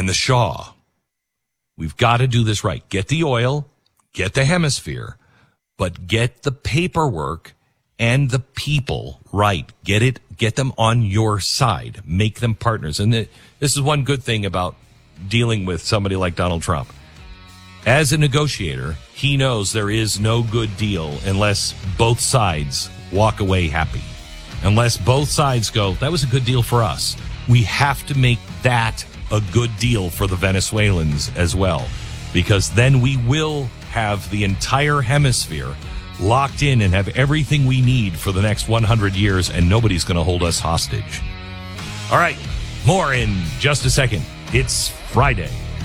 and the Shah. We've got to do this right. Get the oil, get the hemisphere, but get the paperwork and the people right. Get them on your side. Make them partners. And this is one good thing about dealing with somebody like Donald Trump. As a negotiator, he knows there is no good deal unless both sides walk away happy. Unless both sides go, that was a good deal for us. We have to make that a good deal for the Venezuelans as well, because then we will have the entire hemisphere locked in and have everything we need for the next 100 years, and nobody's going to hold us hostage. All right, more in just a second. It's Friday.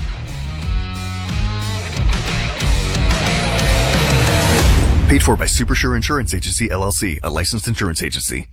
Paid for by Supersure Insurance Agency, LLC, a licensed insurance agency.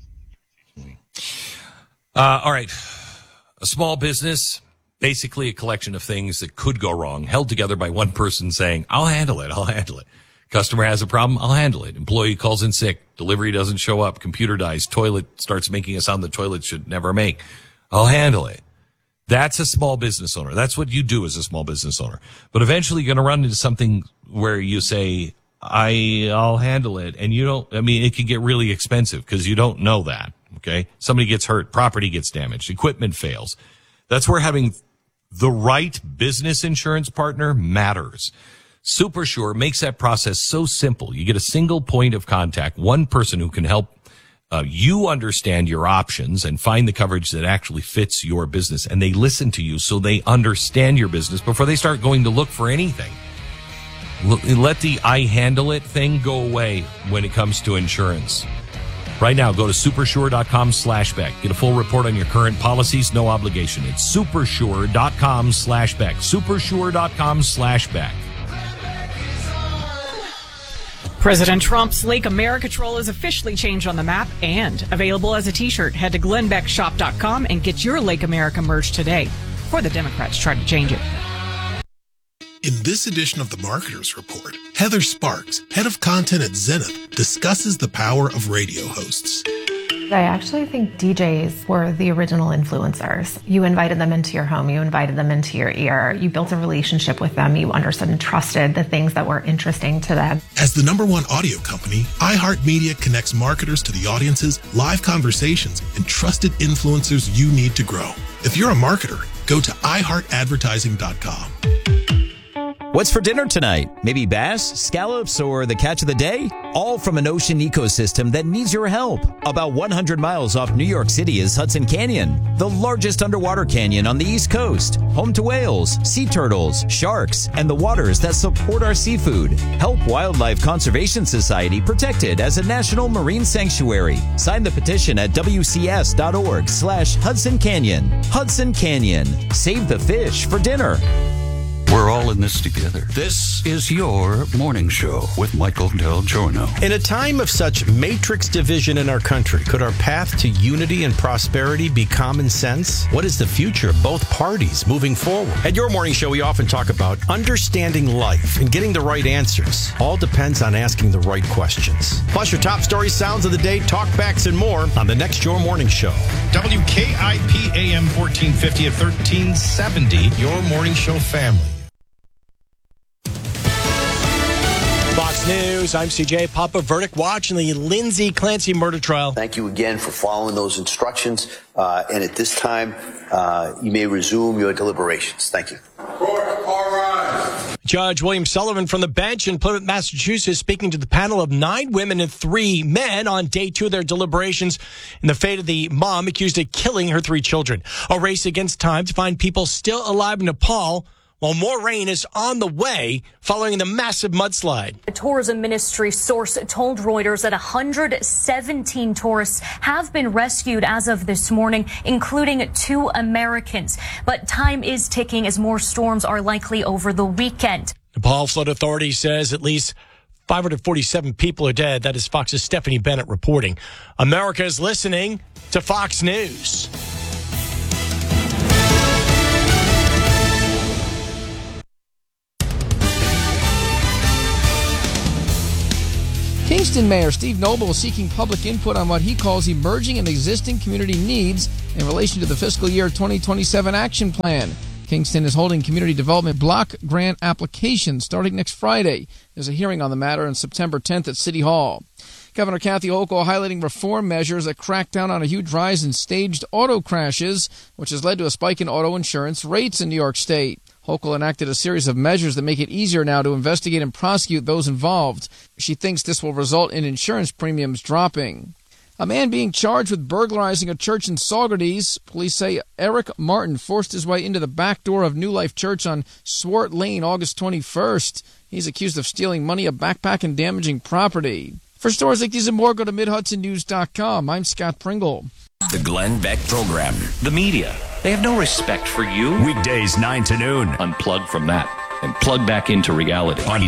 All right. A small business, basically a collection of things that could go wrong, held together by one person saying, I'll handle it. Customer has a problem, I'll handle it. Employee calls in sick, delivery doesn't show up, computer dies, toilet starts making a sound the toilet should never make. I'll handle it. That's a small business owner. That's what you do as a small business owner. But eventually you're going to run into something where you say, I'll handle it. And it can get really expensive because you don't know that. Okay. Somebody gets hurt, property gets damaged, equipment fails. That's where having the right business insurance partner matters. Supersure makes that process so simple. You get a single point of contact, one person who can help you understand your options and find the coverage that actually fits your business. And they listen to you so they understand your business before they start going to look for anything. Let the I handle it thing go away when it comes to insurance. Right now, go to supersure.com/Beck. Get a full report on your current policies, no obligation. It's supersure.com/Beck. Supersure.com/Beck. President Trump's Lake America Troll is officially changed on the map and available as a t-shirt. Head to glennbeckshop.com and get your Lake America merch today before the Democrats try to change it. In this edition of the Marketers Report, Heather Sparks, head of content at Zenith, discusses the power of radio hosts. I actually think DJs were the original influencers. You invited them into your home. You invited them into your ear. You built a relationship with them. You understood and trusted the things that were interesting to them. As the #1 audio company, iHeartMedia connects marketers to the audiences, live conversations, and trusted influencers you need to grow. If you're a marketer, go to iHeartAdvertising.com. What's for dinner tonight? Maybe bass, scallops, or the catch of the day? All from an ocean ecosystem that needs your help. About 100 miles off New York City is Hudson Canyon, the largest underwater canyon on the East Coast. Home to whales, sea turtles, sharks, and the waters that support our seafood. Help Wildlife Conservation Society protect it as a national marine sanctuary. Sign the petition at wcs.org/Hudson Canyon. Hudson Canyon. Save the fish for dinner. We're all in this together. This is your morning show with Michael Del Giorno. In a time of such matrix division in our country, could our path to unity and prosperity be common sense? What is the future of both parties moving forward? At your morning show, we often talk about understanding life and getting the right answers. All depends on asking the right questions. Plus your top stories, sounds of the day, talkbacks, and more on the next Your Morning Show. WKIP AM 1450 at 1370, Your Morning Show family. Fox News, I'm CJ Papa. Verdict watch in the Lindsay Clancy murder trial. Thank you again for following those instructions. And at this time, you may resume your deliberations. Thank you. Judge William Sullivan from the bench in Plymouth, Massachusetts, speaking to the panel of 9 women and 3 men on day 2 of their deliberations in the fate of the mom accused of killing her 3 children. A race against time to find people still alive in Nepal, while more rain is on the way following the massive mudslide. A tourism ministry source told Reuters that 117 tourists have been rescued as of this morning, including 2 Americans. But time is ticking as more storms are likely over the weekend. Nepal Flood Authority says at least 547 people are dead. That is Fox's Stephanie Bennett reporting. America is listening to Fox News. Kingston Mayor Steve Noble is seeking public input on what he calls emerging and existing community needs in relation to the fiscal year 2027 action plan. Kingston is holding community development block grant applications starting next Friday. There's a hearing on the matter on September 10th at City Hall. Governor Kathy Hochul highlighting reform measures that crack down on a huge rise in staged auto crashes, which has led to a spike in auto insurance rates in New York State. Hochul enacted a series of measures that make it easier now to investigate and prosecute those involved. She thinks this will result in insurance premiums dropping. A man being charged with burglarizing a church in Saugerties. Police say Eric Martin forced his way into the back door of New Life Church on Swart Lane August 21st. He's accused of stealing money, a backpack, and damaging property. For stories like these and more, go to MidHudsonNews.com. I'm Scott Pringle. The Glenn Beck Program. The media, they have no respect for you. Weekdays 9 to noon. Unplug from that and plug back into reality. On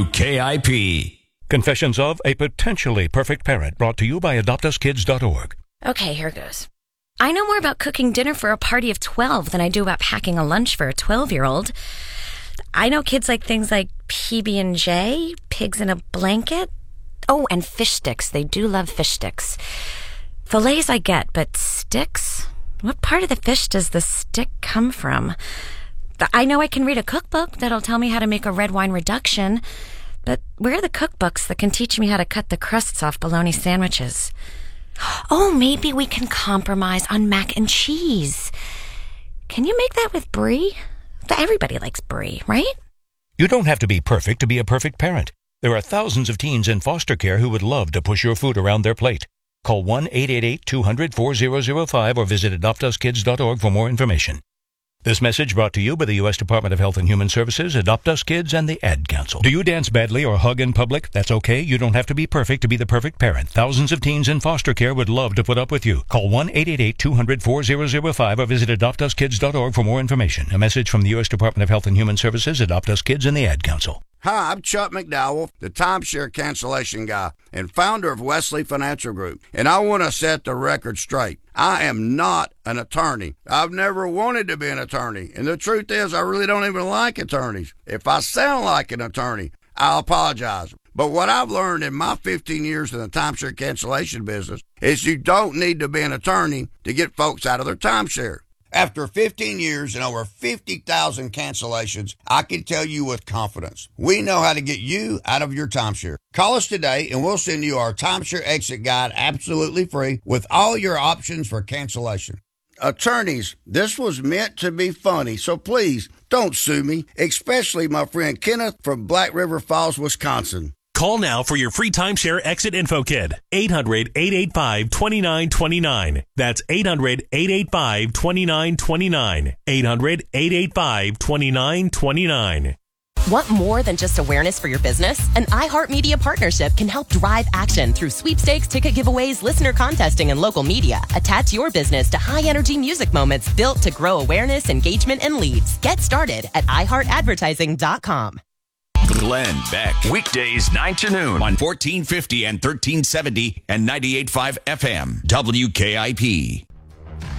WKIP. Confessions of a Potentially Perfect Parent, brought to you by AdoptUsKids.org. Okay, here goes. I know more about cooking dinner for a party of 12 than I do about packing a lunch for a 12-year-old. I know kids like things like PB&J, pigs in a blanket. Oh, and fish sticks. They do love fish sticks. Fillets I get, but sticks? What part of the fish does the stick come from? I know I can read a cookbook that'll tell me how to make a red wine reduction, but where are the cookbooks that can teach me how to cut the crusts off bologna sandwiches? Oh, maybe we can compromise on mac and cheese. Can you make that with brie? Everybody likes brie, right? You don't have to be perfect to be a perfect parent. There are thousands of teens in foster care who would love to push your food around their plate. Call 1-888-200-4005 or visit AdoptUsKids.org for more information. This message brought to you by the U.S. Department of Health and Human Services, Adopt Us Kids, and the Ad Council. Do you dance badly or hug in public? That's okay. You don't have to be perfect to be the perfect parent. Thousands of teens in foster care would love to put up with you. Call 1-888-200-4005 or visit AdoptUsKids.org for more information. A message from the U.S. Department of Health and Human Services, Adopt Us Kids, and the Ad Council. Hi, I'm Chuck McDowell, the timeshare cancellation guy and founder of Wesley Financial Group, and I want to set the record straight. I am not an attorney. I've never wanted to be an attorney, and the truth is I really don't even like attorneys. If I sound like an attorney, I'll apologize. But what I've learned in my 15 years in the timeshare cancellation business is you don't need to be an attorney to get folks out of their timeshare. After 15 years and over 50,000 cancellations, I can tell you with confidence, we know how to get you out of your timeshare. Call us today and we'll send you our timeshare exit guide absolutely free with all your options for cancellation. Attorneys, this was meant to be funny, so please don't sue me, especially my friend Kenneth from Black River Falls, Wisconsin. Call now for your free timeshare exit info kit. 800-885-2929. That's 800-885-2929. 800-885-2929. Want more than just awareness for your business? An iHeartMedia partnership can help drive action through sweepstakes, ticket giveaways, listener contesting, and local media. Attach your business to high-energy music moments built to grow awareness, engagement, and leads. Get started at iHeartAdvertising.com. Glenn Beck. Weekdays 9 to noon on 1450 and 1370 and 98.5 FM. WKIP.